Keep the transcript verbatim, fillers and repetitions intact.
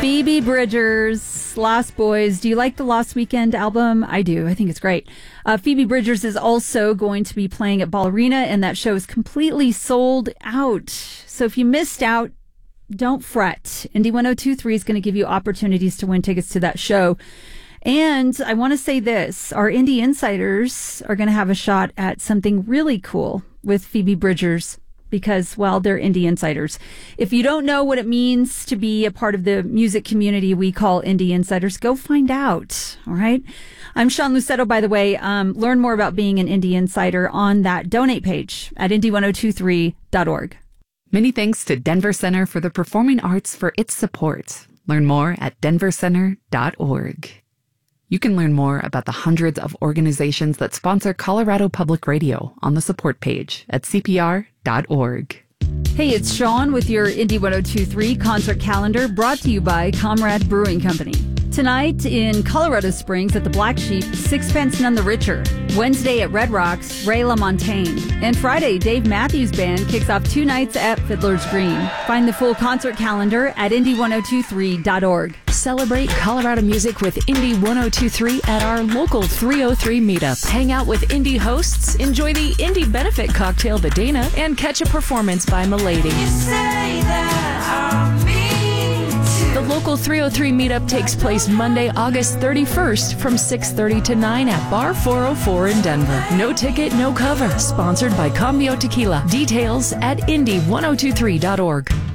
Phoebe Bridgers, Lost Boys. Do you like the Lost Weekend album? I do. I think it's great. Uh, Phoebe Bridgers is also going to be playing at Ballerina, and that show is completely sold out. So if you missed out, don't fret. Indy one oh two point three is going to give you opportunities to win tickets to that show. And I want to say this. Our Indie Insiders are going to have a shot at something really cool with Phoebe Bridgers because, well, they're Indie Insiders. If you don't know what it means to be a part of the music community we call Indie Insiders, go find out. All right. I'm Sean Lucetto, by the way. Um, learn more about being an Indie Insider on that donate page at indy ten twenty-three dot org. Many thanks to Denver Center for the Performing Arts for its support. Learn more at denver center dot org. You can learn more about the hundreds of organizations that sponsor Colorado Public Radio on the support page at c p r dot org. Hey, it's Sean with your Indy ten twenty-three concert calendar brought to you by Comrade Brewing Company. Tonight in Colorado Springs at the Black Sheep, Sixpence None the Richer. Wednesday at Red Rocks, Ray LaMontagne. And Friday, Dave Matthews Band kicks off two nights at Fiddler's Green. Find the full concert calendar at indy ten twenty-three dot org. Celebrate Colorado music with Indy ten twenty-three at our local three oh three meetup. Hang out with indie hosts, enjoy the Indie Benefit Cocktail the Dana, and catch a performance by Milady. You say that I'm mean to. The local three oh three meetup takes place Monday, August thirty-first from six thirty to nine at Bar four oh four in Denver. No ticket, no cover. Sponsored by Cambio Tequila. Details at indy ten twenty-three dot org.